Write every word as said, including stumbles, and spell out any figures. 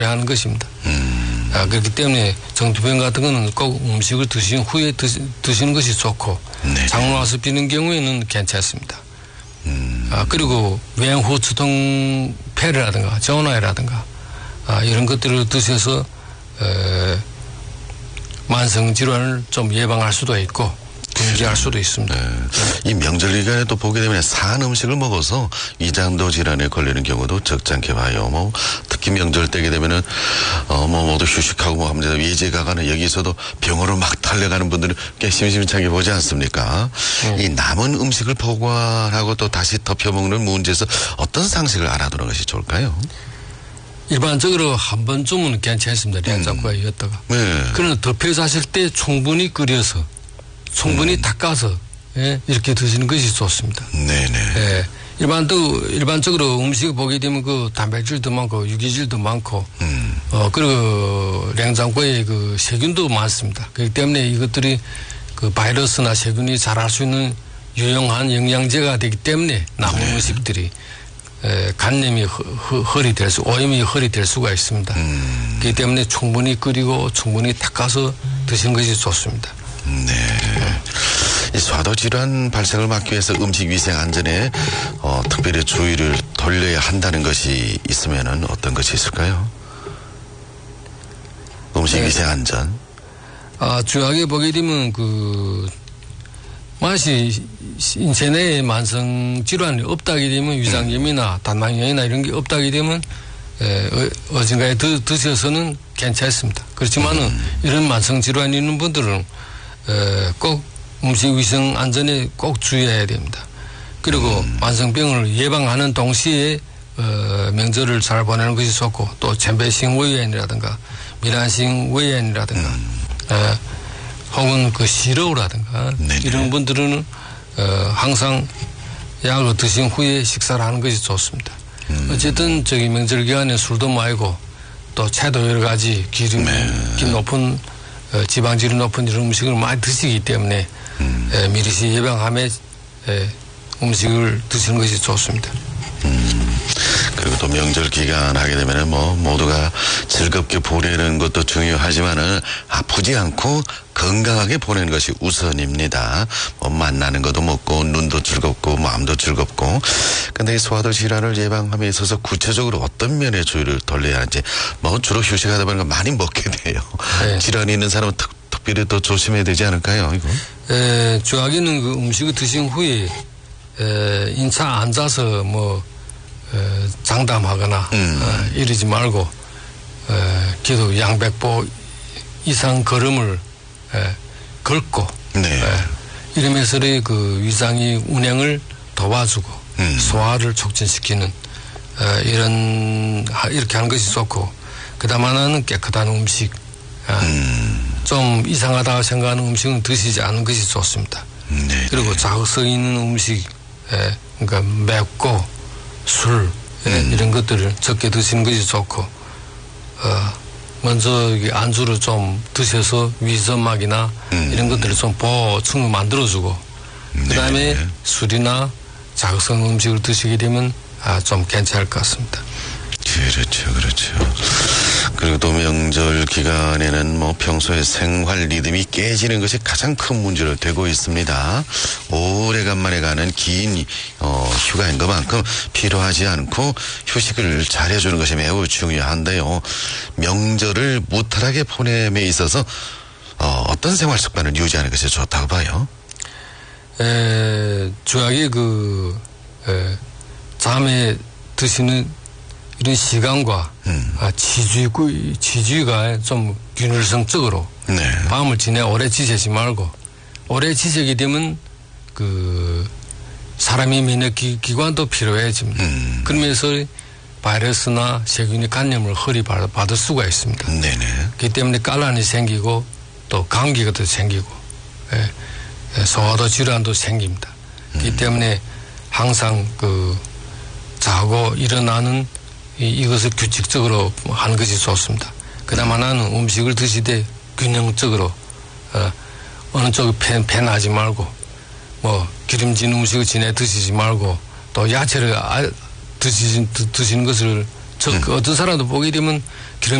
하는 것입니다. 음. 아, 그렇기 때문에 정두병 같은 거는 꼭 음식을 드신 후에 드시, 드시는 것이 좋고 네. 장로와서 비는 경우에는 괜찮습니다. 음. 아, 그리고 외후 주동 폐라든가 전화라든가 아, 이런 것들을 드셔서 에, 만성 질환을 좀 예방할 수도 있고 금지할 수도 있습니다. 네. 이 명절 기간에 또 보게 되면 산 음식을 먹어서 위장도 질환에 걸리는 경우도 적잖게 봐요. 뭐 특히 명절 때게 되면은 어 뭐 모두 휴식하고 뭐 하면서 외제가 가는 여기서도 병으로 막 달려가는 분들은 꽤 심심찮게 보지 않습니까? 음. 이 남은 음식을 보관하고 또 다시 덮여 먹는 문제에서 어떤 상식을 알아두는 것이 좋을까요? 일반적으로 한 번쯤은 괜찮습니다. 냉장고에 음. 였다가. 네. 그러나 덮여서 하실 때 충분히 끓여서 충분히 음. 닦아서 예, 이렇게 드시는 것이 좋습니다. 네네. 예, 일반도 일반적으로 음식을 보게 되면 그 단백질도 많고 유기질도 많고, 음. 어 그리고 냉장고에 그 세균도 많습니다. 그렇기 때문에 이것들이 그 바이러스나 세균이 자랄 수 있는 유용한 영양제가 되기 때문에 남은 네. 음식들이 에, 간염이 허리 될 수, 오염이 허리 될 수가 있습니다. 음. 그렇기 때문에 충분히 끓이고 충분히 닦아서 드시는 것이 좋습니다. 네. 이 소화도 질환 발생을 막기 위해서 음식 위생 안전에 어, 특별히 주의를 돌려야 한다는 것이 있으면은 어떤 것이 있을까요? 음식 네. 위생 안전. 아, 주요하게 보게 되면 그 맛이 인체 내에 만성 질환이 없다게 되면 위장염이나 단막염이나 이런 게 없다게 되면 에, 어, 어딘가에 드, 드셔서는 괜찮습니다. 그렇지만은 음. 이런 만성 질환이 있는 분들은 에, 꼭 음식 위생 안전에 꼭 주의해야 됩니다. 그리고 음. 만성병을 예방하는 동시에 어, 명절을 잘 보내는 것이 좋고 또 챔베싱胃炎이라든가 미란싱胃炎이라든가 음. 에, 혹은 그 시러우라든가 네네. 이런 분들은 어, 항상 약을 드신 후에 식사를 하는 것이 좋습니다. 음. 어쨌든 저기 명절 기간에 술도 마시고 또 채도 여러 가지 기름이 네. 높은 어, 지방질이 높은 이런 음식을 많이 드시기 때문에 음. 에, 미리 예방함에 에, 음식을 드시는 것이 좋습니다. 음. 그리고 또 명절 기간 하게 되면은 뭐 모두가 즐겁게 보내는 것도 중요하지만은 아프지 않고 건강하게 보내는 것이 우선입니다. 뭐 만나는 것도 먹고 눈도 즐겁고 마음도 즐겁고. 근데 이 소화도 질환을 예방함에 있어서 구체적으로 어떤 면에 주의를 돌려야 하는지 뭐 주로 휴식하다 보니까 많이 먹게 돼요. 네. 질환이 있는 사람은 특, 특별히 더 조심해야 되지 않을까요? 이거? 에, 주하기는 그 음식을 드신 후에 에, 인차 앉아서 뭐 에, 장담하거나 음. 어, 이러지 말고 에, 기도 양백보 이상 걸음을 에, 걷고 네. 에, 이러면서 그 위장의 운행을 도와주고 음. 소화를 촉진시키는 에, 이런 이렇게 하는 것이 좋고 그다음 하나는 깨끗한 음식 에, 음. 좀 이상하다고 생각하는 음식은 드시지 않는 것이 좋습니다. 네. 그리고 자극성 있는 음식 에, 그러니까 맵고 술 음. 이런 것들을 적게 드시는 것이 좋고 어, 먼저 안주를 좀 드셔서 위점막이나 음. 이런 것들을 좀 보충을 만들어주고 네. 그 다음에 술이나 자극성 음식을 드시게 되면 아, 좀 괜찮을 것 같습니다. 그렇죠, 그렇죠. 그리고 또 명절 기간에는 뭐 평소에 생활 리듬이 깨지는 것이 가장 큰 문제로 되고 있습니다. 오래간만에 가는 긴 어, 휴가인 것만큼 필요하지 않고 휴식을 잘해주는 것이 매우 중요한데요. 명절을 무탈하게 보냄에 있어서 어, 어떤 생활 습관을 유지하는 것이 좋다고 봐요? 에, 주하게 그 에, 잠에 드시는 이런 시간과 음. 아, 지주의, 지주의가 좀 균일성적으로 네. 밤을 지내 오래 지새지 말고 오래 지새게 되면 그 사람의 면역 기관도 필요해집니다. 음. 그러면서 바이러스나 세균이 간염을 허리 받을 수가 있습니다. 네네. 그렇기 때문에 깔란이 생기고 또 감기가 더 생기고 예, 소화도 질환도 생깁니다. 그렇기 음. 때문에 항상 그 자고 일어나는 이, 이것을 규칙적으로 하는 것이 좋습니다. 그 다음 하나는 음식을 드실 때 균형적으로 어, 어느 쪽에 偏,偏하지 말고 뭐 기름진 음식을 지내 드시지 말고 또 야채를 아, 드시, 드, 드시는 것을 즉 음. 어떤 사람도 보게 되면